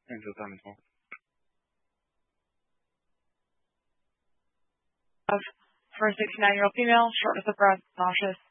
Thanks for the time as well. For a 69-year-old female, shortness of breath, nauseous,